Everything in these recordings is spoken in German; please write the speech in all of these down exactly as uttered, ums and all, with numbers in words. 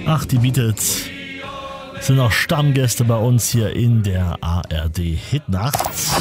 Ach, die Beatles sind auch Stammgäste bei uns hier in der A R D Hitnacht.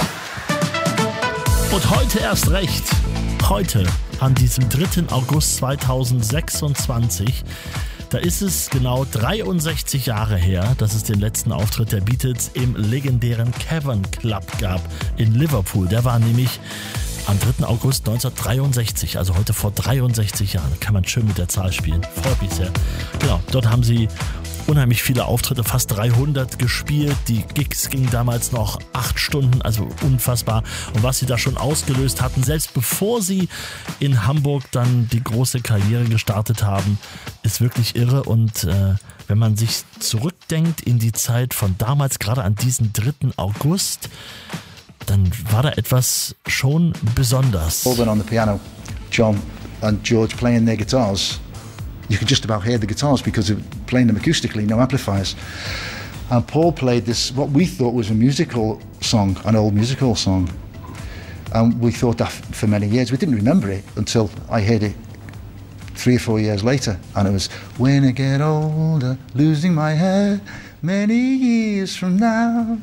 Und heute erst recht. Heute, an diesem dritten August zweitausendsechsundzwanzig, da ist es genau dreiundsechzig Jahre her, dass es den letzten Auftritt der Beatles im legendären Cavern Club gab in Liverpool. Der war nämlich am dritten August neunzehnhundertdreiundsechzig, also heute vor dreiundsechzig Jahren. Da kann man schön mit der Zahl spielen. Freut mich sehr. Genau, dort haben sie unheimlich viele Auftritte, fast dreihundert gespielt. Die Gigs gingen damals noch acht Stunden, also unfassbar. Und was sie da schon ausgelöst hatten, selbst bevor sie in Hamburg dann die große Karriere gestartet haben, ist wirklich irre. Und äh, wenn man sich zurückdenkt in die Zeit von damals, gerade an diesen dritten August, dann war da etwas schon besonders. Paul on the piano, John and George playing their guitars. You could just about hear the guitars because of playing them acoustically, no amplifiers. And Paul played this, what we thought was a musical song, an old musical song. And we thought that for many years. We didn't remember it until I heard it three or four years later. And it was, when I get older, losing my hair, many years from now.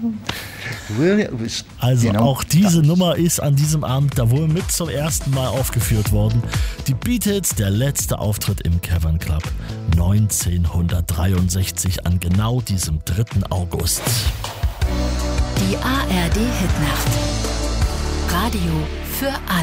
Also auch diese Nummer ist an diesem Abend da wohl mit zum ersten Mal aufgeführt worden. Die Beatles, der letzte Auftritt im Cavern Club neunzehnhundertdreiundsechzig an genau diesem dritten August. Die A R D Hitnacht. Radio für alle.